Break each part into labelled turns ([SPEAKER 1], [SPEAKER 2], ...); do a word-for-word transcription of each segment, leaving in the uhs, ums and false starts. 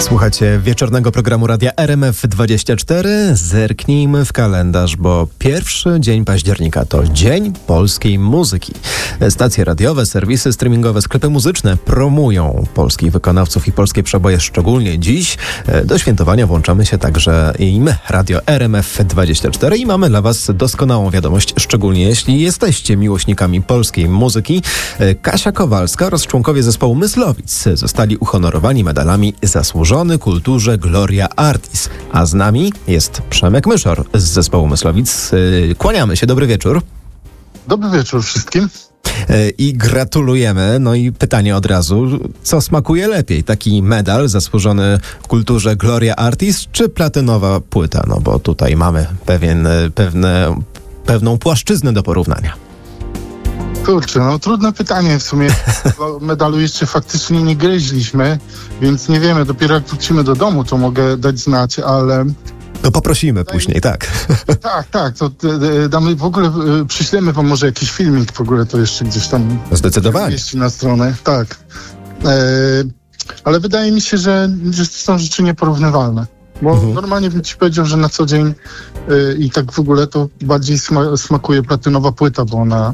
[SPEAKER 1] Słuchacie wieczornego programu Radia R M F dwadzieścia cztery. Zerknijmy w kalendarz, bo pierwszy dzień października to Dzień Polskiej Muzyki. Stacje radiowe, serwisy streamingowe, sklepy muzyczne promują polskich wykonawców i polskie przeboje szczególnie dziś. Do świętowania włączamy się także i my, Radio R M F dwadzieścia cztery, i mamy dla Was doskonałą wiadomość, szczególnie jeśli jesteście miłośnikami polskiej muzyki. Kasia Kowalska oraz członkowie zespołu Myslowic zostali uhonorowani medalami Zasłużony Kulturze Gloria Artis. A z nami jest Przemek Myszor z zespołu Myslowic. Kłaniamy się, dobry wieczór.
[SPEAKER 2] Dobry wieczór wszystkim.
[SPEAKER 1] I gratulujemy. No i pytanie od razu, co smakuje lepiej? Taki medal Zasłużony Kulturze Gloria Artis, czy platynowa płyta? No bo tutaj mamy pewien, pewne, pewną płaszczyznę do porównania.
[SPEAKER 2] Kurczę, no trudne pytanie w sumie. Medalu jeszcze faktycznie nie gryźliśmy, więc nie wiemy. Dopiero jak wrócimy do domu, to mogę dać znać, ale...
[SPEAKER 1] To poprosimy później, tak.
[SPEAKER 2] Tak, tak. To damy w ogóle, przyślemy wam może jakiś filmik w ogóle, to jeszcze gdzieś tam...
[SPEAKER 1] Zdecydowanie.
[SPEAKER 2] Mieści na stronę, tak. E, ale wydaje mi się, że, że są rzeczy nieporównywalne. Bo mhm. normalnie bym ci powiedział, że na co dzień y, i tak w ogóle to bardziej sma- smakuje platynowa płyta, bo ona...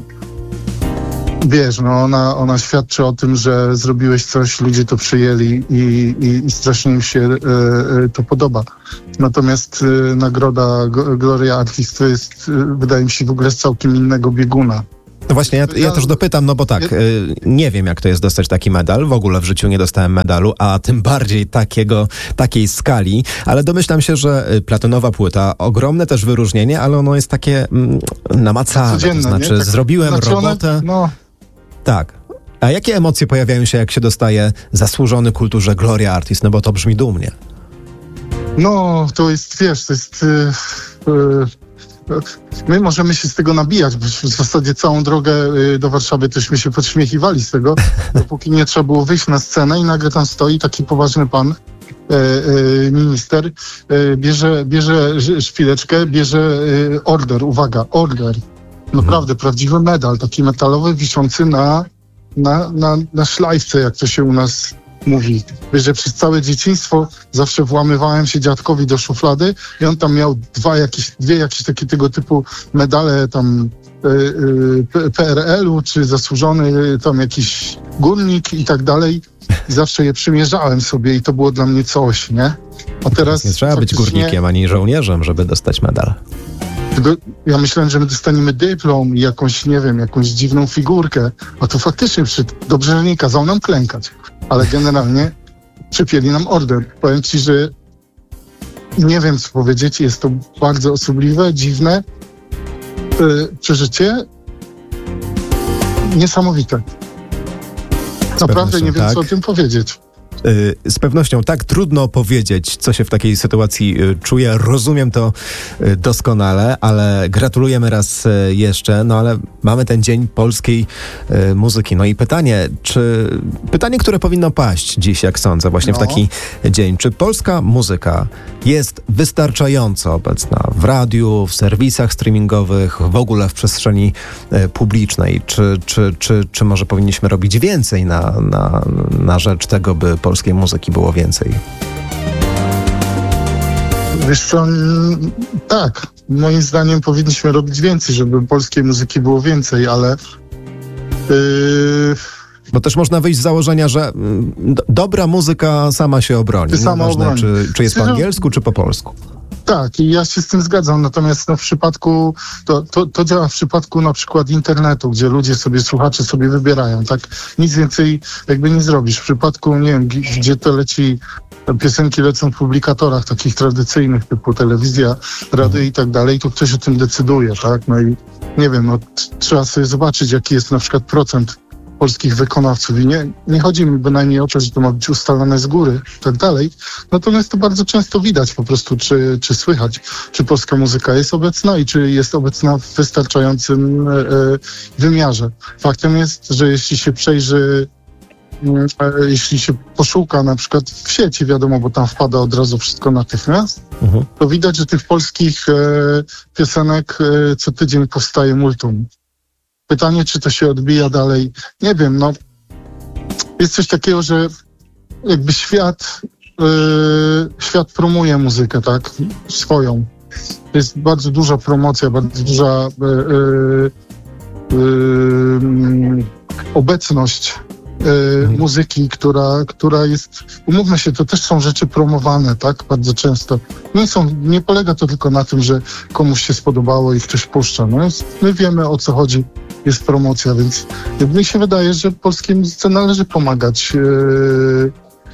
[SPEAKER 2] Wiesz, no ona, ona świadczy o tym, że zrobiłeś coś, ludzie to przyjęli i, i, i strasznie im się e, e, to podoba. Natomiast e, nagroda Gloria Artis to jest, e, wydaje mi się, w ogóle z całkiem innego bieguna.
[SPEAKER 1] No właśnie, ja, ja też dopytam, no bo tak, y, nie wiem, jak to jest dostać taki medal, w ogóle w życiu nie dostałem medalu, a tym bardziej takiego, takiej skali, ale domyślam się, że platynowa płyta, ogromne też wyróżnienie, ale ono jest takie mm, namacalne, to znaczy tak, zrobiłem znaczy robotę... One, no. Tak. A jakie emocje pojawiają się, jak się dostaje Zasłużony Kulturze Gloria Artis? No bo to brzmi dumnie.
[SPEAKER 2] No, to jest, wiesz, to jest... Yy, yy, my możemy się z tego nabijać, bo w zasadzie całą drogę yy, do Warszawy tośmy się podśmiechiwali z tego, dopóki nie trzeba było wyjść na scenę i nagle tam stoi taki poważny pan, yy, yy, minister, yy, bierze, bierze szpileczkę, bierze yy, order, uwaga, order. Naprawdę hmm. prawdziwy medal, taki metalowy, wiszący na, na, na, na szlajfce, jak to się u nas mówi. Wiesz, że przez całe dzieciństwo zawsze włamywałem się dziadkowi do szuflady i on tam miał dwa jakieś, dwie jakieś takie tego typu medale tam y, y, P R L-u, czy zasłużony tam jakiś górnik i tak dalej. I zawsze je przymierzałem sobie i to było dla mnie coś, nie? A teraz
[SPEAKER 1] nie trzeba być górnikiem ani żołnierzem, żeby dostać medal.
[SPEAKER 2] Ja myślałem, że my dostaniemy dyplom i jakąś, nie wiem, jakąś dziwną figurkę, a to faktycznie przy... dobrze, że nie kazał nam klękać, ale generalnie przypięli nam order. Powiem ci, że nie wiem, co powiedzieć, jest to bardzo osobliwe, dziwne yy, przeżycie, niesamowite. Naprawdę nie wiem, tak. co o tym powiedzieć.
[SPEAKER 1] Z pewnością tak, trudno powiedzieć, co się w takiej sytuacji czuje. Rozumiem to doskonale, ale gratulujemy raz jeszcze. No ale mamy ten Dzień Polskiej Muzyki. No i pytanie, czy pytanie, które powinno paść dziś, jak sądzę, właśnie no. w taki dzień. Czy polska muzyka jest wystarczająco obecna w radiu, w serwisach streamingowych, w ogóle w przestrzeni publicznej? Czy, czy, czy, czy może powinniśmy robić więcej na, na, na rzecz tego, by polskiej muzyki było więcej?
[SPEAKER 2] Wiesz co, tak. Moim zdaniem powinniśmy robić więcej, żeby polskiej muzyki było więcej, ale... Yy...
[SPEAKER 1] Bo też można wyjść z założenia, że do, dobra muzyka sama się obroni.
[SPEAKER 2] Ty sama
[SPEAKER 1] Nieważne,
[SPEAKER 2] obroni.
[SPEAKER 1] Czy, czy jest po angielsku, czy po polsku.
[SPEAKER 2] Tak, i ja się z tym zgadzam, natomiast no, w przypadku, to, to, to działa w przypadku na przykład internetu, gdzie ludzie sobie, słuchacze sobie wybierają, tak? Nic więcej jakby nie zrobisz. W przypadku, nie wiem, gdzie to leci, piosenki lecą w publikatorach takich tradycyjnych, typu telewizja, radio i tak dalej, to ktoś o tym decyduje, tak? No i nie wiem, no t- trzeba sobie zobaczyć, jaki jest na przykład procent polskich wykonawców i nie, nie chodzi mi bynajmniej o to, że to ma być ustalane z góry i tak dalej, natomiast to bardzo często widać po prostu, czy, czy słychać, czy polska muzyka jest obecna i czy jest obecna w wystarczającym e, wymiarze. Faktem jest, że jeśli się przejrzy, e, jeśli się poszuka na przykład w sieci, wiadomo, bo tam wpada od razu wszystko natychmiast, uh-huh. to widać, że tych polskich e, piosenek e, co tydzień powstaje multum. Pytanie, czy to się odbija dalej, nie wiem, no jest coś takiego, że jakby świat świat promuje muzykę, tak? Swoją. Jest bardzo duża promocja, bardzo duża yy, yy, obecność yy, muzyki, która, która jest, umówmy się, to też są rzeczy promowane, tak? Bardzo często. Nie są, nie polega to tylko na tym, że komuś się spodobało i ktoś puszcza. No, my wiemy, o co chodzi. Jest promocja, więc mi się wydaje, że polskiej muzyce należy pomagać. Yy,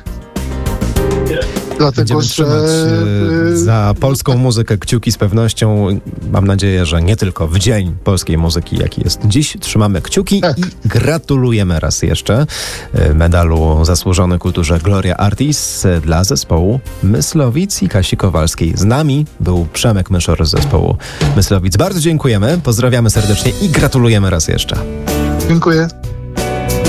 [SPEAKER 2] Dlatego,
[SPEAKER 1] Będziemy
[SPEAKER 2] że
[SPEAKER 1] trzymać e, za polską muzykę kciuki z pewnością. Mam nadzieję, że nie tylko w Dzień Polskiej Muzyki, jaki jest dziś, trzymamy kciuki
[SPEAKER 2] tak.
[SPEAKER 1] i gratulujemy raz jeszcze e, medalu zasłużony kulturze Gloria Artis dla zespołu Myslowic i Kasi Kowalskiej. Z nami był Przemek Myszor z zespołu Myslowic. Bardzo dziękujemy, pozdrawiamy serdecznie i gratulujemy raz jeszcze.
[SPEAKER 2] Dziękuję.